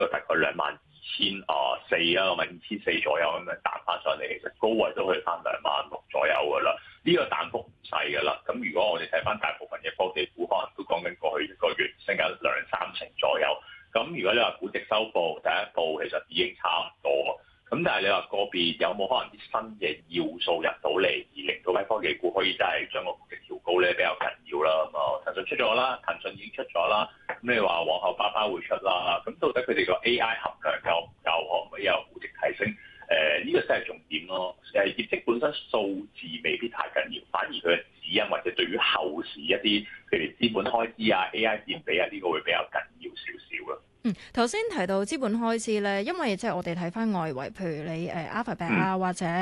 都大概22,400啊，2,400左右咁樣彈翻上嚟，其實高位都去翻26,000左右㗎啦。呢個彈幅唔細㗎啦。咁如果我哋睇翻大部分嘅科技股，可能都講緊過去一個月升緊2-3成左右。咁如果你話估值收復第一步，其實已經差唔多。咁但係你話個別有冇可能啲新嘅要素入到嚟，而令到啲科技股可以就係將個估值調高咧，比較緊要啦。咁啊，騰訊出咗啦，騰訊已經出咗啦。咁你話往後巴巴會出啦。咁到底佢哋個 AI 含量夠唔夠，可唔可以有估值提升？呢個先係重點咯。業績本身數字未必太緊要，反而佢嘅指引或者對於後市一啲譬如資本開支啊、AI 佔比啊，呢個會比較緊要少少咯。 頭先提到資本開支咧，因為即係我哋睇翻外圍，譬如你Alphabet 啊，或者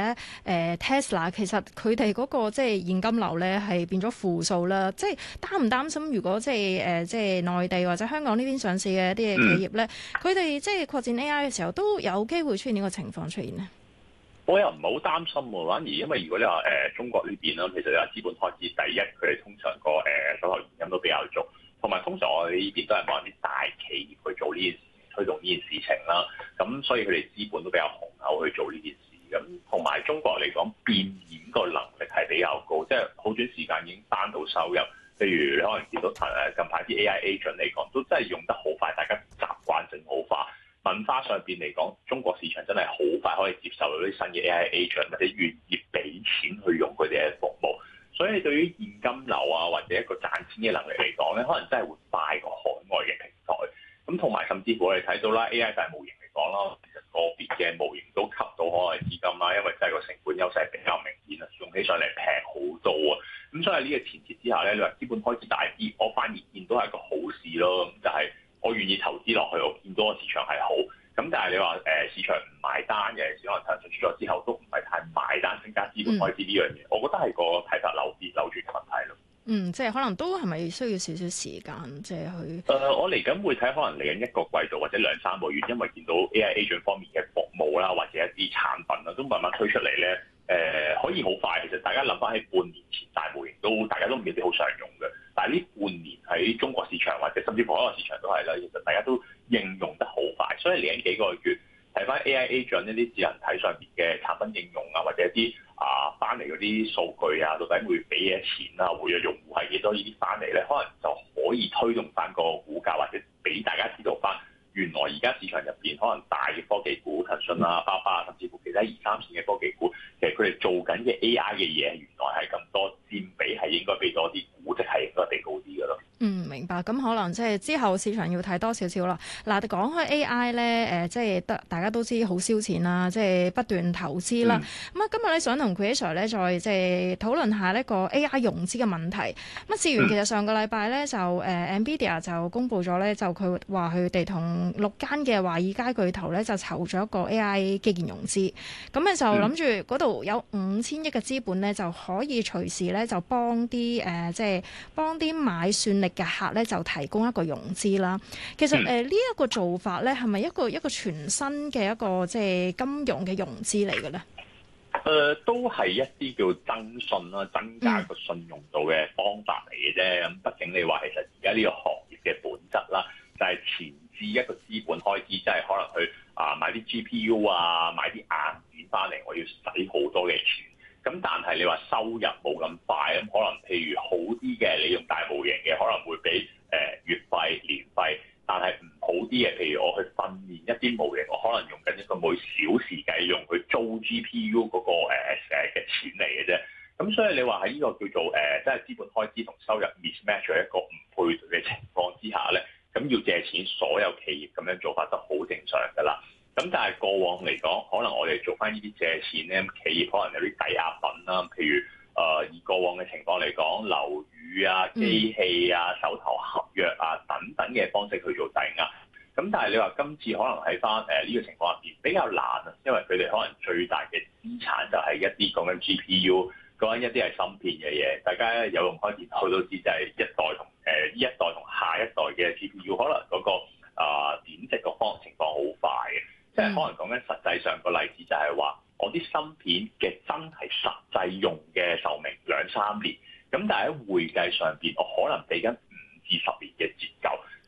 Tesla， 其實佢哋嗰個即係現金流咧係變咗負數啦。即係擔唔擔心，如果即係即係內地或者香港呢邊上市嘅一啲嘅企業咧，佢哋即係擴展 AI 嘅時候，都有機會出現呢個情況出現呢？ 我又唔係好擔心喎，反而因為如果你話中國呢邊啦，其實你話資本開支第一，佢哋通常個手頭現金都比較足。同埋通常我哋呢邊都係幫啲大企業去做呢件事，推動呢件事情啦。咁所以佢哋資本都比較雄厚去做呢件事。咁同埋中國嚟講，變現個能力係比較高，即係好短時間已經翻到收入。譬如你可能見到近排啲 AI agent 嚟講，都真係用得好快，大家習慣性好快。文化上邊嚟講，中國市場真係好快可以接受到啲新嘅 AI agent，或者願意俾錢去用佢哋嘅服務。所以對於現金流啊，或者一個賺錢嘅能力嚟講咧，可能真係會快過海外嘅平台。咁同埋甚至乎我哋睇到啦 AI 大模型嚟講啦，其實個別嘅模型都吸到海外資金啦，因為真係個成本優勢比較明顯啊，用起上嚟平好多啊。咁所以呢個前提之下咧，你話資本開支大啲，我反而見到係一個好事咯。咁就係我願意投資落去，我見到個市場係好。咁但係你話市場唔買單嘅，可能騰訊出咗之後都唔係太買單增加資本開支呢樣嘢，我覺得係個睇法扭轉嘅問題咯。 即係可能都係咪需要少少時間，即係去？ 我嚟緊會睇，可能嚟緊一個季度或者2-3個月，因為見到 AI agent 方面嘅服務啦，或者一啲產品啦，都慢慢推出嚟咧。可以好快。其實大家諗翻起半年前大模型大家都未必好常用嘅，但係呢半年喺中國市場或者甚至乎海外市場都係啦，其實大家都應用得好快。所以嚟緊幾個月睇翻 AI agent 一啲智能體上邊嘅產品應用啊，或者一啲翻嚟嗰啲數據啊，到底會俾幾多錢啊？活躍用戶係幾多？呢啲翻嚟咧，可能就可以推動翻個股價，或者俾大家知道翻原來而家市場入邊可能大嘅科技股，騰訊啊、巴巴啊，甚至乎其他2-3線嘅科技股，其實佢哋做緊嘅 AI 嘅嘢，原來係咁多，佔比係應該俾多啲，估值係應該俾高啲嘅咯。 明白。咁可能即係之後市場要睇多少少啦。嗱，講開 AI 咧，即係大家都知好燒錢啦，即係不斷投資啦。咁今日咧想同 Creator 咧再即係討論下呢個 AI 融資嘅問題。事緣其實上個禮拜咧就NVIDIA 就公布咗咧，就佢話佢哋同6間嘅華爾街巨頭咧就籌咗一個 AI 基建融資。咁咧就諗住嗰度有5000億嘅資本咧，就可以隨時咧就幫啲即係幫啲買算力嘅客咧就提供一個融資啦。其實呢一個做法咧係咪一個全新嘅一個即係金融嘅融資嚟嘅咧？ 都係一啲叫增信啦，增加個信用度嘅方法嚟嘅啫。咁畢竟你話其實而家呢個行業嘅本質啦，就係前置一個資本開支，即係可能去買啲 GPU 啊，買啲硬件翻嚟，我要使好多嘅錢。咁但係你話收入冇咁快，咁可能譬如好啲嘅，你用大模型嘅可能會俾月費、年費，但係唔好啲嘅，譬如我去訓練一啲模型，我可能用緊一個每小時計用去租 GPU 嗰個嘅錢嚟嘅啫。咁所以你話喺呢個叫做即係資本開支同收入 mismatch 一個唔配對嘅情況之下咧，咁要借錢，所有企業咁樣做法都好正常㗎啦。咁但係過往嚟講，可能我哋做翻呢啲借錢咧，企業可能有啲抵押品啦，譬如以過往嘅情況嚟講，樓宇啊、機器啊、手頭合約啊等等嘅方式去做抵押。咁但係你話今次可能喺翻呢個情況入邊比較難啊，因為佢哋可能最大嘅資產就係一啲講緊 GPU，講緊一啲係芯片嘅嘢。大家有用開電腦都知，就係一代同呢一代同下一代嘅 GPU，可能嗰個貶值個情況好快嘅。即係可能講緊實際上個例子就係話，我啲芯片嘅真係實際用嘅壽命2-3年，咁但係喺會計上邊，我可能俾緊5至10年嘅折舊。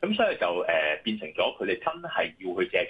咁所以就變成咗佢哋真係要去借